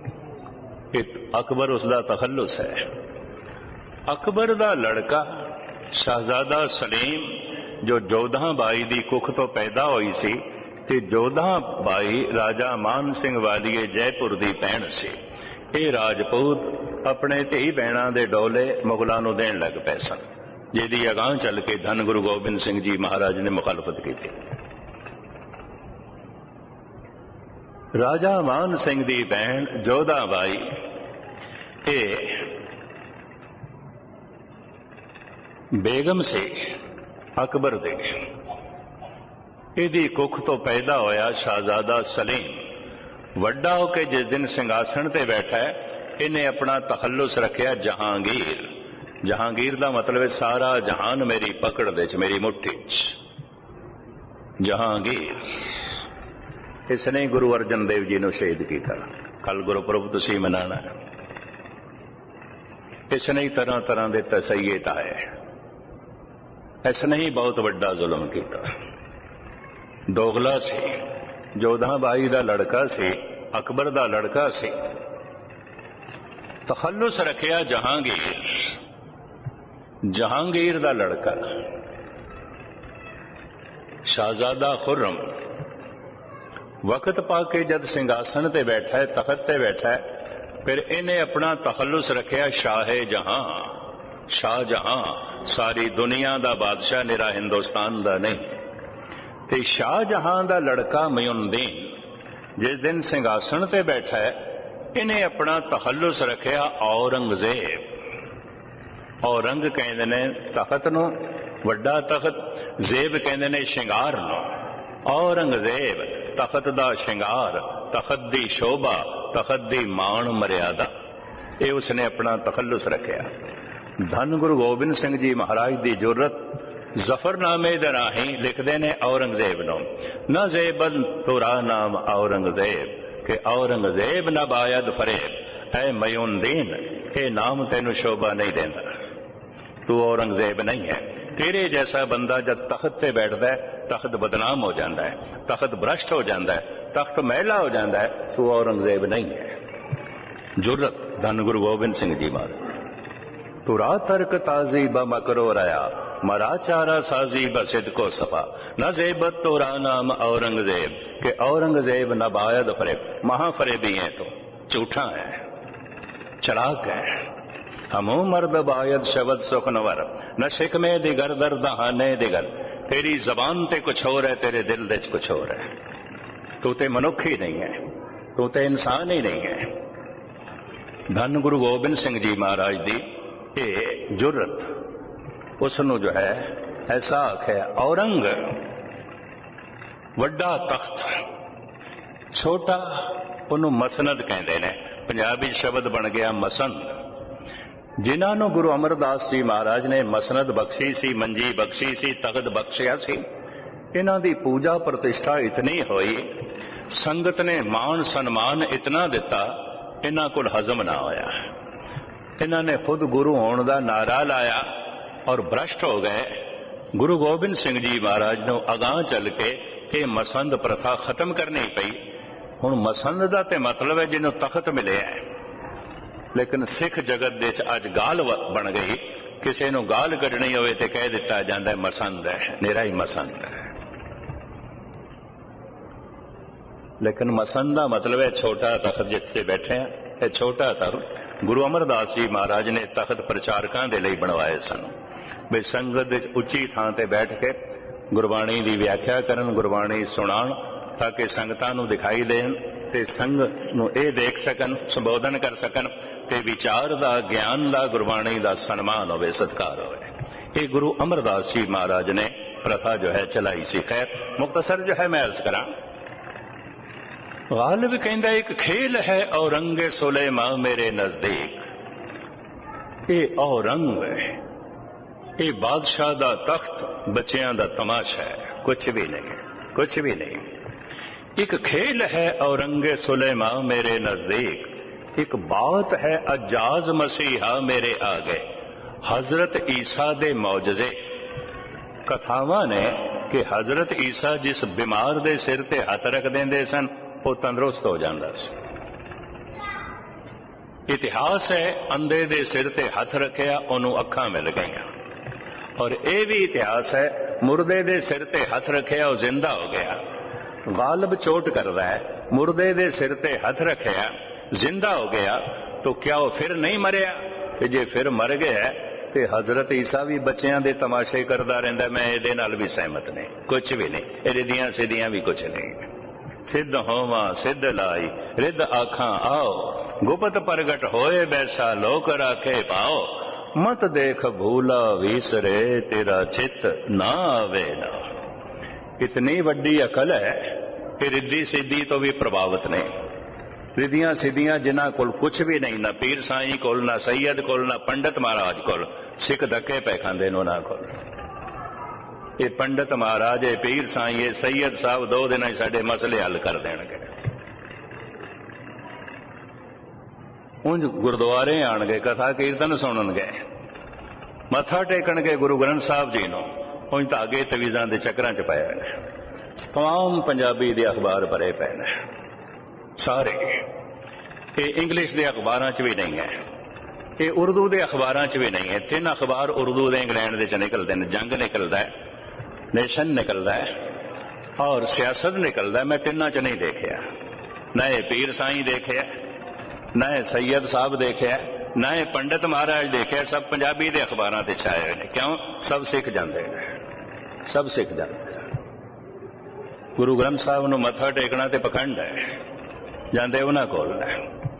अकबर उसका तखल्लुस है। अकबर का लड़का शहजादा सलीम जो जोधा बाई की कुख तो पैदा हुई सी, ते जोधा बाई राजा मान सिंह वालीए जयपुर की भैन सी। ये राजपूत अपने धी भैणों के डोले मुगलों को देन लग पे सन, जिहदी अगाह चल के धन गुरु गोबिंद सिंह जी महाराज ने मुखालफत की थी। राजा मान सिंह की भैन जोधा बाई ये बेगम से अकबर दे, इहदी कुख तो पैदा होया शहजादा सलीम। वड्डा होके जिस दिन सिंघासन ते बैठा है, इन्हें अपना तखल्लुस रखिया जहांगीर। जहांगीर का मतलब है सारा जहान मेरी पकड़ दे च, मेरी मुट्ठी च। जहांगीर। इसने गुरु अर्जन देव जी ने शहीद किया। कल गुरुपुरब तुसीं मनाना है। इसने ही तरह तरह के तसैये टाए, इसने ही बहुत बड़ा जुल्म किया। दोगला से, जोधा बाई का लड़का से, अकबर का लड़का से। तखल्लुस रखिया जहांगीर, जहांगीर का लड़का। शहजादा खुर्रम वक्त पा के जद सिंघासन ते बैठा है, तखत ते बैठा है, फिर इन्हें अपना तखल्लुस रखिया शाहे जहां, शाहजहां, सारी दुनिया दा बादशाह, निरा हिंदुस्तान दा नहीं। ते शाहजहां दा लड़का मयूनुद्दीन जिस दिन सिंघासन ते बैठा है, इन्हें अपना तखल्लुस रखिया औरंगजेब। औरंग कहते ने तखत नूं, वड्डा तखत, जेब कहते ने शिंगार नूं। औरंगजेब तखत दा शिंगार, तखत दी शोभा, तखत दी मान मर्यादा, ये उसने अपना तखल्लुस रखिया। धन गुरु गोबिंद सिंह जी महाराज दी जुर्रत जफरनामे दे राहीं लिखते ने औरंगजेब नूं, न जेबन तुरा नाम औरंगजेब, के औरंगजेब न बायद फरेब, ऐ मयूनुद्दीन ये नाम तेनू शोभा नहीं देता, तू औरंगजेब नहीं है। तेरे जैसा बंदा जब तख्त पे बैठता है, तख्त बदनाम हो जाता है, तख्त भ्रष्ट हो जाता है, तख्त मैला हो जाता है, तू औरंगजेब नहीं है। जुर्रत धन गुरु गोबिंद सिंह जी महाराज। तुरा तर्क ताजी ब मकरो रया, मरा चारा साजी ब सिद को सफा, न जेबत तुरा नाम औरंगजेब, के औरंगजेब न बायद फरेब, महाफरेबी है, तो झूठा है, चलाक है। हमो मर्द बायद शबद सुखनवर, न शिकमे दिगर दर दहाने दिगर, तेरी जबान ते कुछ और है, तेरे दिल दे कुछ और है। तू ते मनुख ही नहीं है, तू ते इंसान ही नहीं है। धन गुरु गोबिंद सिंह जी महाराज दी ये जुर्रत उसनू जो है ऐसा आख्या। औरंग वड्डा तख्त, छोटा उन्हों मसनद कहते हैं, पंजाबी शब्द बन गया मसंद। जिन्होंने गुरु अमरदास जी महाराज ने मसनद बख्शी सी, मंजी बख्शी सी, तख्त बख्शिया सी, इन्हां दी पूजा प्रतिष्ठा इतनी हुई, संगत ने मान सन्मान इतना दिता, इन्हां कोल हजम ना होया। इन्होंने खुद गुरु होने का नारा लाया और भ्रष्ट हो गए। गुरु गोबिंद सिंह जी महाराज ने अगां चल के ये मसंद प्रथा खत्म करनी पई। हुण मसंद का तो मतलब है जिन्हों तख्त मिले है, लेकिन सिख जगत दे अज गाल बन गई, किसी को गाल कढ़नी हो तो कह दिता जाता है मसंद है, निरा ही मसंद है। लेकिन मसंद का मतलब है छोटा तख्त जिससे बैठे हैं, ये छोटा तख्त गुरु अमरदास जी महाराज ने तख्त प्रचारकों के लिए बनवाए सन, भी संगत उच्ची थां ते बैठ के गुरबाणी की व्याख्या करन, गुरबाणी सुनान, ताकि संगतां नूं दिखाई देन ते संग नूं ये देख सकन, संबोधन कर सकन, ते विचार दा, ज्ञान दा, गुरबाणी दा सन्मान होवे, सत्कार होवे। ये गुरु अमरदास जी महाराज ने प्रथा जो है चलाई सी। खैर मुख्तसर जो है मैं अर्ज करा, गालिब कहता एक खेल है औरंगे सुलेमा मेरे नजदीक। ये औरंग ये बादशाह दा तख्त बच्चियां दा तमाशा है, कुछ भी नहीं, कुछ भी नहीं। एक खेल है औरंगे सुलेमा मेरे नजदीक, एक बात है अजाज मसीहा मेरे आगे। हजरत ईसा दे मौजजे कथावां ने कि हजरत ईसा जिस बीमार दे सिर ते हथ रख देंदे सन, वो तंदुरुस्त हो जाता। इतिहास है अंधे दे सिर ते हथ रखिया, ओनू अखां मिल गईयां। और यह भी इतिहास है मुर्दे दे सिर ते हथ रखिया, वो जिंदा हो गया। गालिब चोट कर रहा है, मुर्दे दे सिर ते हथ रखिया, जिंदा हो गया, तो क्या वो फिर नहीं मरिया? जे फिर मर गया तो हजरत ईसा भी बच्चियां दे तमाशे करता रहिंदा। मैं ये नाल भी सहमत नहीं, कुछ भी नहीं, ये रिदियां सिद्धियां भी कुछ नहीं। सिद्ध होवा सिद्ध लाई, रिद आखां आओ, गुपत प्रगट होए बैसा लोक राखे पाओ। मत देख भूला विसरे तेरा चित ना आवे ना। इतनी वड्डी अकल है कि रिद्धि सिद्धि तो भी प्रभावित नहीं। रिधियां सिद्धियां जिन्हां कोल कुछ भी नहीं, ना पीर साईं कोल, ना सैयद कोल, ना पंडित महाराज कोल, सिख धक्के पे खांदे ने उन्हां कोल। ये पंडित महाराज, ये पीर साईं, ये सैयद साहब दो दिन साडे मसले हल कर देणगे। उंज गुरुद्वारे आणगे, कथा कीर्तन सुणनगे, मत्था टेकणगे गुरु ग्रंथ साहब जी नूं, उंज धागे तवीज़ां दे चक्रां च पए ने। तमाम पंजाबी दे अखबार भरे पे ने सारे। ये इंग्लिश दे अखबारां च भी नहीं है, ये उर्दू दे अखबारां च भी नहीं है। तीन अखबार उर्दू दे इंग्लैंड दे च निकलदे ने। जंग निकलदा है, नेशन निकलदा है, और सियासत निकलता मैं तिन्ना च नहीं देखिया, ना ये पीर साई देखिया, ना ये सैयद साहब देखिया, ना ये पंडित महाराज देखिया। सब पंजाबी दे अखबारां ते छाए हुए ने। क्यों? सब सिख जाते हैं, सब सिख जाते। गुरु ग्रंथ साहब नूं मत्था टेकना ते पखंड है, जाते उन्हां कोल ने।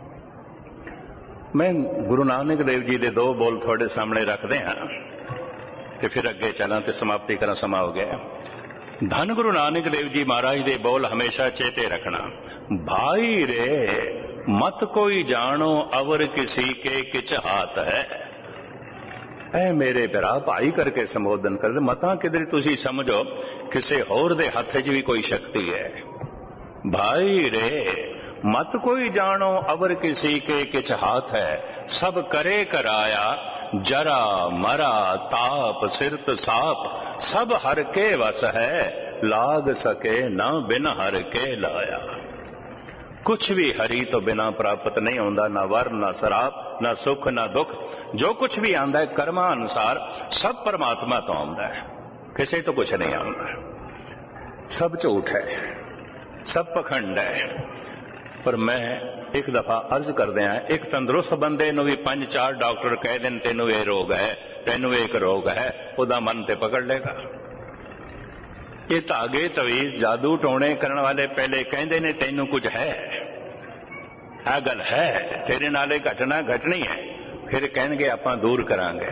मैं गुरु नानक देव जी दे दो बोल थोड़े सामने रखते हाँ ते फिर अगे चलां ते समाप्ति करा, समा हो गया। धन गुरु नानक देव जी महाराज दे बोल हमेशा चेते रखना। भाई रे मत कोई जानो अवर किसी के किच हाथ है। ऐ मेरे भरा भाई करके संबोधन कर, मता किधर तुसी समझो किसी होर दे हथ च भी कोई शक्ति है। भाई रे मत कोई जानो अवर किसी के किछ हाथ है। सब करे कराया जरा मरा ताप सिरत साप। सब हर के वस है लाग सके न बिन हर के लाया। कुछ भी हरि तो बिना प्राप्त नहीं होता, ना वर ना शराब ना सुख ना दुख। जो कुछ भी आंदा है कर्मा अनुसार सब परमात्मा तो आंदा है, किसी तो कुछ नहीं आंदा। सब झूठ है, सब पखंड है। पर मैं एक दफा अर्ज कर दिया, एक तंदुरुस्त बंदे नूं भी पंज चार डॉक्टर कह देन तेनू ये रोग है, तेनू एक रोग है, उदा मन ते पकड़ लेगा। ये धागे तवीज जादू टोने करने वाले पहले कहते ने तेनू कुछ है, आ गल है, तेरे नाले घटना घटनी है, फिर कहणगे आपां दूर करांगे।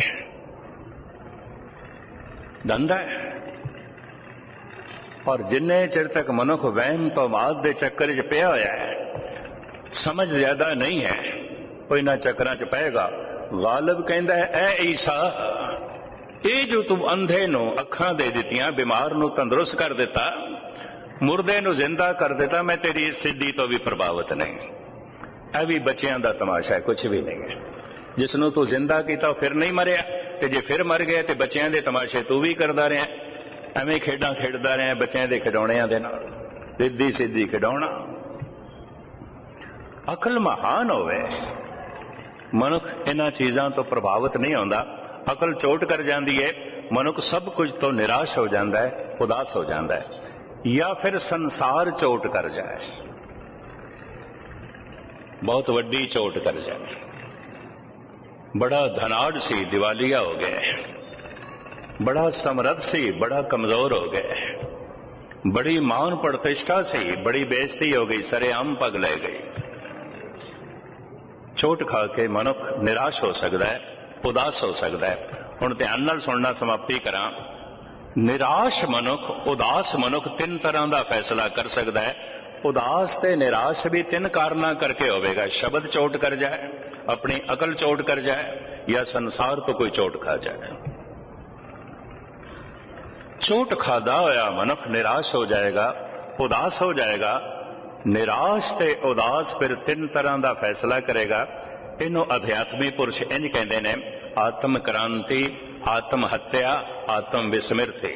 धंधा है। और जिन्ने चिर तक मनुख वहम तो माद दे चक्कर च पिया होया है, समझ ज्यादा नहीं है, कोई ना चक्कर च पेगा। गालिब कहता है ऐ ईसा, ये जो तू अंधे नू अखां दे दित्तियां, बीमार नू तंदुरुस्त कर दिता, मुर्दे नू जिंदा कर दिता, मैं तेरी इस सिद्धि तो भी प्रभावित नहीं। ऐ भी बच्चियां दा तमाशा है, कुछ भी नहीं है। जिसनू तू जिंदा किया फिर नहीं मरिया, ते जे फिर मर गया तो बच्चियां दे तमाशे तू भी करदा रहा, एवें खेडां खेडदा रहा बच्चियां दे खिडौणियां दे नाल, रिद्धी सिद्धि खिडौणा। अकल महान होवे, मनुख इन्हां चीजां तो प्रभावित नहीं होंदा। अकल चोट कर जाती है, मनुख सब कुछ तो निराश हो जाता है, उदास हो जाता है, या फिर संसार चोट कर जाए, बहुत वड्डी चोट कर जाए। बड़ा धनाढ़ सी दिवालिया हो गए, बड़ा समर्थ सी बड़ा कमजोर हो गए, बड़ी मान प्रतिष्ठा सी बड़ी बेइज्जती हो गई, सरेआम पग ले गई। चोट खा के मनुख निराश हो सकता है, उदास हो सकता है। हुण ध्यान नाल सुनना, समाप्ति करा। निराश मनुख, उदास मनुख तीन तरह का फैसला कर सकता है। उदास ते निराश भी तीन कारणों करके होवेगा। शब्द चोट कर जाए, अपनी अकल चोट कर जाए, या संसार तो कोई चोट खा जाए। चोट खादा होया मनुख निराश हो जाएगा, उदास हो जाएगा। निराश ते उदास फिर तीन तरह का फैसला करेगा। इनू अध्यात्मी पुरुष इंज कहते हैं, आत्म क्रांति, आत्म हत्या, आत्म विस्मृति।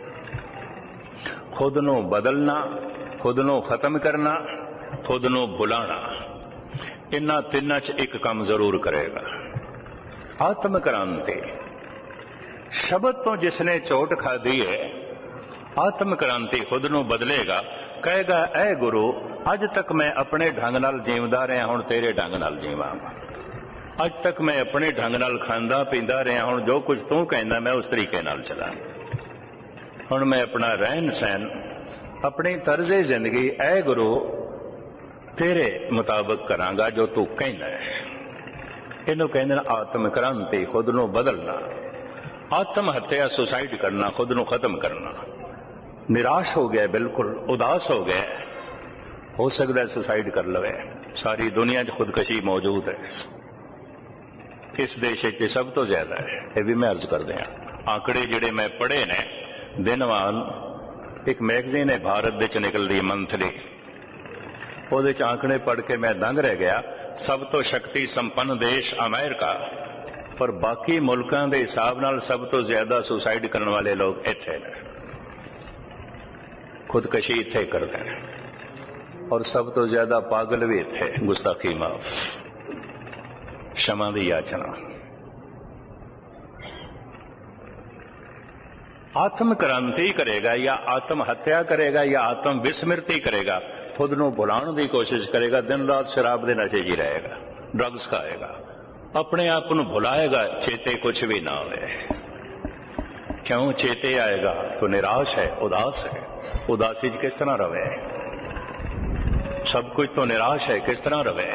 खुद नू बदलना, खुद नू खत्म करना, खुद नू भुलाना, इन्हां तिन्हां च एक काम जरूर करेगा। आत्म क्रांति, शब्द तो जिसने चोट खा दी है, आत्म क्रांति खुद नू बदलेगा। कहेगा ऐ गुरु, अज तक मैं अपने ढंग नाल जीवदा रहा, हुण तेरे ढंग नाल जीवां। अज तक मैं अपने ढंग नाल खांदा पींदा रहा, हुण जो कुछ तू कहना मैं उस तरीके नाल चलां। हुण मैं अपना रहन सहन, अपनी तर्जे जिंदगी ऐ गुरु तेरे मुताबिक करांगा जो तू कहना है। इनू कहंदे आत्म क्रांति, खुद नू बदलना। आत्म हत्या, सुसाइड करना, खुद नू खत्म करना। निराश हो गया, बिल्कुल उदास हो गया, हो सकता है सुसाइड कर लवे। सारी दुनिया च खुदकशी मौजूद है, इस देश च सब तो ज्यादा है। ये भी मैं अर्ज कर दिया। आंकड़े जिहड़े मैं पढ़े ने, दिनवान एक मैगजीन है भारत दे च निकलदी मंथली, ਉਹਦੇ ਚ आंकड़े पढ़ के मैं दंग रह गया। सब तो शक्ति संपन्न देश अमेरिका, पर बाकी मुल्कों के हिसाब नाल सब तो ज्यादा सुसाइड करने वाले लोग इत्थे ने, खुदकशी इत्थे करते हैं, और सब तो ज्यादा पागल भी इत्थे। गुस्ताखी माफ, क्षमा दी याचना। आत्म क्रांति करेगा या आत्म हत्या करेगा या आत्म विस्मृति करेगा, खुद ਨੂੰ ਭੁਲਾਉਣ ਦੀ ਕੋਸ਼ਿਸ਼ ਕਰੇਗਾ, ਦਿਨ ਰਾਤ ਸ਼ਰਾਬ ਦੇ ਨਸ਼ੇ 'ਚ ਰਹੇਗਾ, ਡਰੱਗਸ ਖਾਏਗਾ, ਆਪਣੇ ਆਪ ਨੂੰ ਭੁਲਾਏਗਾ, ਚੇਤੇ ਕੁਛ ਵੀ ਨਾ ਹੋਵੇ। ਕਿਉਂ ਚੇਤੇ ਆਏਗਾ ਤਾਂ ਨਿਰਾਸ਼ ਹੈ, ਉਦਾਸ ਹੈ। ਉਦਾਸੀ 'ਚ ਕਿਸ ਤਰ੍ਹਾਂ ਰਵੇ? ਸਭ ਕੁਝ ਤੋਂ ਨਿਰਾਸ਼ ਹੈ, ਕਿਸ ਤਰ੍ਹਾਂ ਰਵੇ?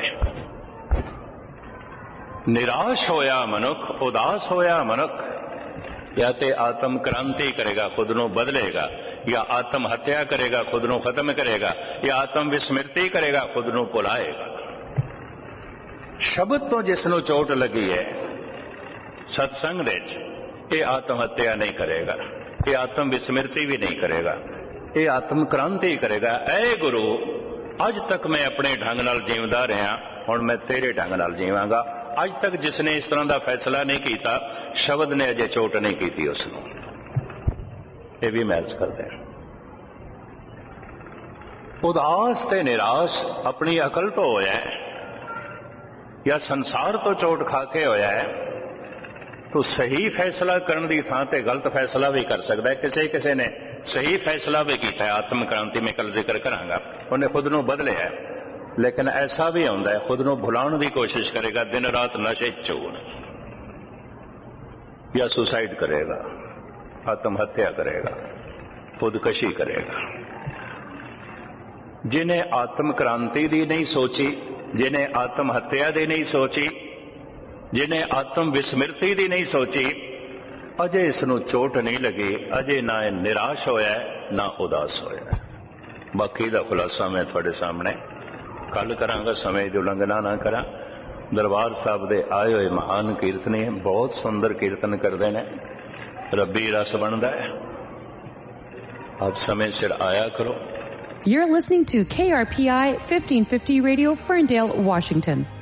ਨਿਰਾਸ਼ ਹੋਇਆ ਮਨੁੱਖ, ਉਦਾਸ ਹੋਇਆ ਮਨੁੱਖ ਜਾਂ ਤੇ ਆਤਮ ਕ੍ਰਾਂਤੀ ਕਰੇਗਾ, ਖੁਦ ਨੂੰ ਬਦਲੇਗਾ, ਜਾਂ ਆਤਮ ਹੱਤਿਆ ਕਰੇਗਾ, ਖੁਦ ਨੂੰ ਖਤਮ ਕਰੇਗਾ, ਜਾਂ ਆਤਮ ਵਿਸਮ੍ਰਿਤੀ ਕਰੇਗਾ, ਖੁਦ ਨੂੰ ਭੁਲਾਏਗਾ। ਸ਼ਬਦ ਤੋਂ ਜਿਸ ਨੂੰ ਚੋਟ ਲੱਗੀ ਹੈ ਸਤਸੰਗ ਦੇ ਵਿੱਚ, ਇਹ ਆਤਮ ਹੱਤਿਆ ਨਹੀਂ ਕਰੇਗਾ, ਇਹ ਆਤਮ ਵਿਸਮ੍ਰਿਤੀ ਵੀ ਨਹੀਂ ਕਰੇਗਾ, ਇਹ ਆਤਮ ਕ੍ਰਾਂਤੀ ਕਰੇਗਾ। ਐ ਗੁਰੂ, ਅੱਜ ਤੱਕ ਮੈਂ ਆਪਣੇ ਢੰਗ ਨਾਲ ਜੀਵਦਾ ਰਿਹਾ, ਹੁਣ ਮੈਂ ਤੇਰੇ ਢੰਗ ਨਾਲ ਜੀਵਾਂਗਾ। ਅੱਜ ਤੱਕ ਜਿਸ ਨੇ ਇਸ ਤਰ੍ਹਾਂ ਦਾ ਫੈਸਲਾ ਨਹੀਂ ਕੀਤਾ, ਸ਼ਬਦ ਨੇ ਅਜੇ ਚੋਟ ਨਹੀਂ ਕੀਤੀ ਉਸ ਨੂੰ। ਇਹ ਵੀ ਮਹਿਜ਼ ਕਰਦੇ ਹਨ। ਉਦਾਸ ਤੇ ਨਿਰਾਸ਼ ਆਪਣੀ ਅਕਲ ਤੋਂ ਹੋਇਆ ਹੈ ਜਾਂ ਸੰਸਾਰ ਤੋਂ ਚੋਟ ਖਾ ਕੇ ਹੋਇਆ ਹੈ, ਤਾਂ ਸਹੀ ਫੈਸਲਾ ਕਰਨ ਦੀ ਥਾਂ ਤੇ ਗਲਤ ਫੈਸਲਾ ਵੀ ਕਰ ਸਕਦਾ ਹੈ। ਕਿਸੇ ਕਿਸੇ ਨੇ ਸਹੀ ਫੈਸਲਾ ਵੀ ਕੀਤਾ ਹੈ, ਆਤਮ ਕ੍ਰਾਂਤੀ ਮੈਂ ਕੱਲ ਜ਼ਿਕਰ ਕਰਾਂਗਾ, ਉਹਨੇ ਖੁਦ ਨੂੰ ਬਦਲਿਆ ਹੈ। ਲੇਕਿਨ ਐਸਾ ਵੀ ਹੁੰਦਾ ਹੈ, ਖੁਦ ਨੂੰ ਭੁਲਾਉਣ ਦੀ ਕੋਸ਼ਿਸ਼ ਕਰੇਗਾ, ਦਿਨ ਰਾਤ ਨਸ਼ੇ 'ਚ ਹੋਣ, ਜਾਂ ਸੁਸਾਈਡ ਕਰੇਗਾ, ਆਤਮ ਹੱਤਿਆ ਕਰੇਗਾ, ਖੁਦਕਸ਼ੀ ਕਰੇਗਾ। ਜਿਹਨੇ ਆਤਮ ਕ੍ਰਾਂਤੀ ਦੀ ਨਹੀਂ ਸੋਚੀ, ਜਿਹਨੇ ਆਤਮ ਹੱਤਿਆ ਦੀ ਨਹੀਂ ਸੋਚੀ, ਜਿਹਨੇ ਆਤਮ ਵਿਸਮ੍ਰਿਤੀ ਦੀ ਨਹੀਂ ਸੋਚੀ, ਅਜੇ ਇਸ ਨੂੰ ਚੋਟ ਨਹੀਂ ਲੱਗੀ, ਅਜੇ ਨਾ ਇਹ ਨਿਰਾਸ਼ ਹੋਇਆ ਨਾ ਉਦਾਸ ਹੋਇਆ। ਬਾਕੀ ਦਾ ਖੁਲਾਸਾ ਮੈਂ ਤੁਹਾਡੇ ਸਾਹਮਣੇ ਕੱਲ ਕਰਾਂਗਾ, ਸਮੇਂ ਦੀ ਉਲੰਘਣਾ ਨਾ ਕਰਾਂ। ਦਰਬਾਰ ਸਾਹਿਬ ਦੇ ਆਏ ਹੋਏ ਮਹਾਨ ਕੀਰਤਨੀ ਬਹੁਤ ਸੁੰਦਰ ਕੀਰਤਨ ਕਰਦੇ ਨੇ, ਰੱਬੀ ਰਸ ਬਣਦਾ ਹੈ। ਆਪ ਸਮੇਂ ਸਿਰ ਆਇਆ ਕਰੋ। You're listening to K R P I fifteen fifty Radio, Ferndale, Washington.